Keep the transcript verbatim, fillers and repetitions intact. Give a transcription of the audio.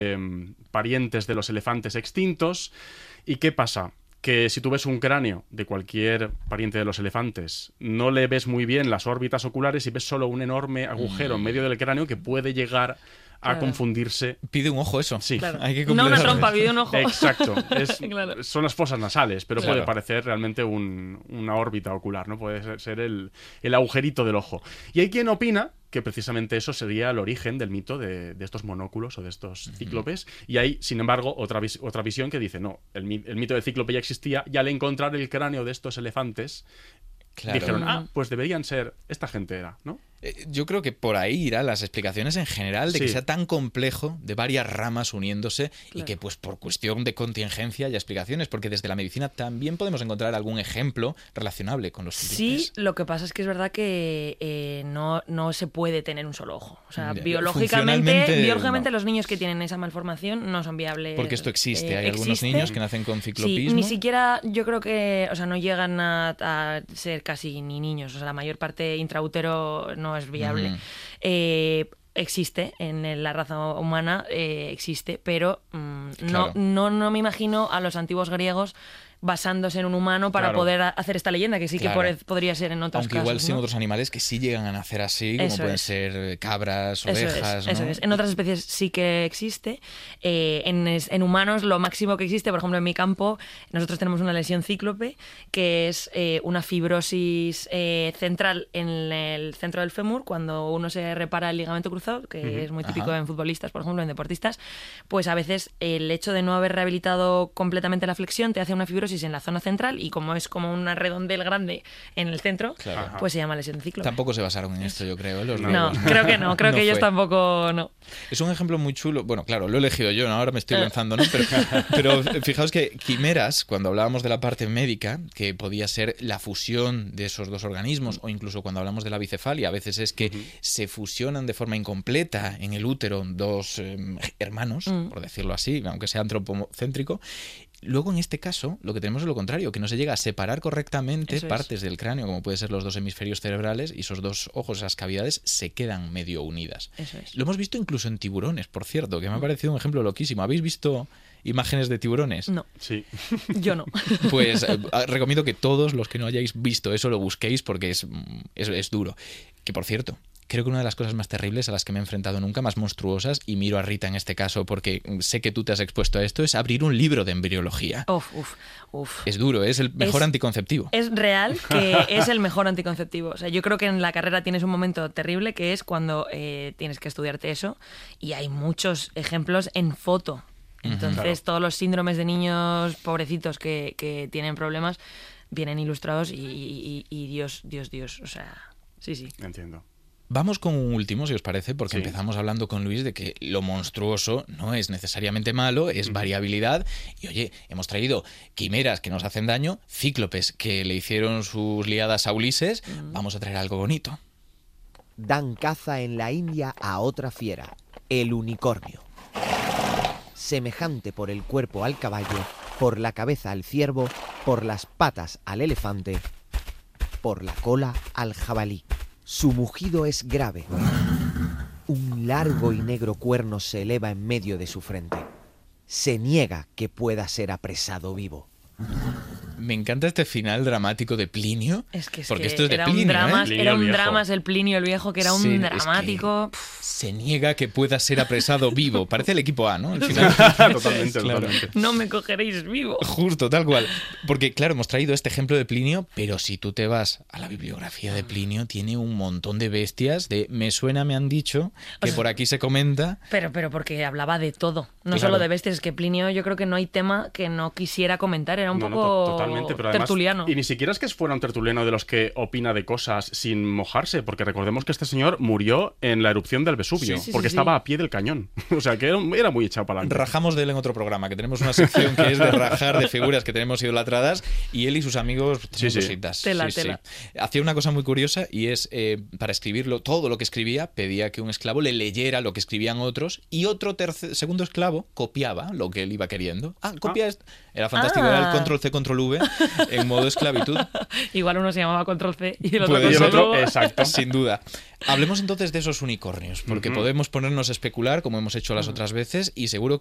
eh, parientes de los elefantes extintos. ¿Y qué pasa? Que si tú ves un cráneo de cualquier pariente de los elefantes, no le ves muy bien las órbitas oculares y ves solo un enorme agujero en medio del cráneo que puede llegar a claro. confundirse. Pide un ojo eso. Sí. Claro. Hay que no una trompa, pide un ojo. Exacto. Es, claro. Son las fosas nasales, pero claro. puede parecer realmente un, una órbita ocular, ¿no? Puede ser, ser el, el agujerito del ojo. Y hay quien opina que precisamente eso sería el origen del mito de, de estos monóculos o de estos cíclopes. Uh-huh. Y hay, sin embargo, otra, vis- otra visión que dice, no, el, el mito del cíclope ya existía y al encontrar el cráneo de estos elefantes, claro. dijeron, ah, pues deberían ser, esta gente era, ¿no? Eh, yo creo que por ahí irán las explicaciones en general de sí. que sea tan complejo, de varias ramas uniéndose claro. y que pues por cuestión de contingencia haya explicaciones, porque desde la medicina también podemos encontrar algún ejemplo relacionable con los cíclopes. Sí, lo que pasa es que es verdad que eh, no, no se puede tener un solo ojo. O sea, biológicamente, biológicamente no. los niños que tienen esa malformación no son viables. Porque esto existe, eh, hay existe. algunos niños que nacen con ciclopismo. Sí, ni siquiera yo creo que, o sea, no llegan a, a ser casi ni niños, o sea, la mayor parte intraútero no es viable. Uh-huh. Eh, existe en la raza humana, eh, existe, pero mmm, claro. no, no, no me imagino a los antiguos griegos basándose en un humano para claro. poder hacer esta leyenda, que sí claro. que por, podría ser en otros Aunque casos. Igual sí ¿no? en otros animales que sí llegan a nacer así, como eso pueden es. ser cabras, eso ovejas. Es, eso ¿no? es. En otras especies sí que existe. Eh, en, en humanos lo máximo que existe, por ejemplo en mi campo, nosotros tenemos una lesión cíclope, que es eh, una fibrosis eh, central en el centro del fémur, cuando uno se repara el ligamento cruzado, que uh-huh. es muy típico Ajá. en futbolistas, por ejemplo, en deportistas, pues a veces el hecho de no haber rehabilitado completamente la flexión te hace una fibrosis en la zona central, y como es como una redondel grande en el centro, claro. pues se llama lesión de cíclope. Tampoco se basaron en esto, yo creo. Los no, griegos, ¿no? creo que no, creo no que ellos fue. tampoco no. Es un ejemplo muy chulo. Bueno, claro, lo he elegido yo, ¿no? Ahora me estoy lanzando, ¿no? Pero, pero fijaos que quimeras, cuando hablábamos de la parte médica, que podía ser la fusión de esos dos organismos, o incluso cuando hablamos de la bicefalia, a veces es que uh-huh. se fusionan de forma incompleta en el útero dos eh, hermanos, uh-huh. por decirlo así, aunque sea antropocéntrico. Luego, en este caso, lo que tenemos es lo contrario, que no se llega a separar correctamente Eso partes es. del cráneo, como pueden ser los dos hemisferios cerebrales, y esos dos ojos, esas cavidades, se quedan medio unidas. Eso es. Lo hemos visto incluso en tiburones, por cierto, que me ha parecido un ejemplo loquísimo. ¿Habéis visto imágenes de tiburones? No. Sí. Yo no. Pues eh, recomiendo que todos los que no hayáis visto eso lo busquéis, porque es, es, es duro. Que, por cierto, creo que una de las cosas más terribles a las que me he enfrentado nunca, más monstruosas, y miro a Rita en este caso porque sé que tú te has expuesto a esto, es abrir un libro de embriología. Uf, uf, uf. Es duro, es el mejor es, anticonceptivo. Es real que es el mejor anticonceptivo. O sea, yo creo que en la carrera tienes un momento terrible, que es cuando eh, tienes que estudiarte eso, y hay muchos ejemplos en foto. Entonces, uh-huh, claro. todos los síndromes de niños pobrecitos que, que tienen problemas vienen ilustrados y, y, y Dios, Dios, Dios. O sea, sí, sí. Entiendo. Vamos con un último, si os parece, porque sí. empezamos hablando con Luis de que lo monstruoso no es necesariamente malo, es uh-huh. variabilidad. Y oye, hemos traído quimeras que nos hacen daño, cíclopes que le hicieron sus liadas a Ulises. Uh-huh. Vamos a traer algo bonito. Dan caza en la India a otra fiera, el unicornio. Semejante por el cuerpo al caballo, por la cabeza al ciervo, por las patas al elefante, por la cola al jabalí. Su mugido es grave. Un largo y negro cuerno se eleva en medio de su frente. Se niega que pueda ser apresado vivo. Me encanta este final dramático de Plinio. Es que, es porque que esto es de era Plinio, un drama, ¿eh? Era un drama, es el Plinio el viejo, que era un sí, dramático. Es que se niega que pueda ser apresado vivo. Parece el equipo A, ¿no? Al final. totalmente, claro. totalmente. No me cogeréis vivo. Justo, tal cual. Porque, claro, hemos traído este ejemplo de Plinio, pero si tú te vas a la bibliografía de Plinio, tiene un montón de bestias de me suena, me han dicho, que o sea, por aquí se comenta. Pero, pero porque hablaba de todo. No claro. solo de bestias, es que Plinio yo creo que no hay tema que no quisiera comentar. Era un no, poco no, totalmente, pero además, tertuliano. Y ni siquiera es que fuera un tertuliano de los que opina de cosas sin mojarse, porque recordemos que este señor murió en la erupción del Vesubio, sí, sí, porque sí, estaba sí. a pie del cañón. O sea, que era, era muy echado para adelante. Rajamos de él en otro programa, que tenemos una sección que es de rajar de figuras que tenemos idolatradas, y él y sus amigos sí, sí. cositas. Tela, sí, tela. Sí. Hacía una cosa muy curiosa, y es, eh, para escribirlo, todo lo que escribía, pedía que un esclavo le leyera lo que escribían otros, y otro tercer, segundo esclavo copiaba lo que él iba queriendo. Ah, copia ah. esto. Era fantástico, ah. era el control C, control V, en modo esclavitud. Igual uno se llamaba Control C y el otro Puede Y el ser. Control otro, V. exacto. Sin duda. Hablemos entonces de esos unicornios, porque Ujú. podemos ponernos a especular, como hemos hecho las otras veces, y seguro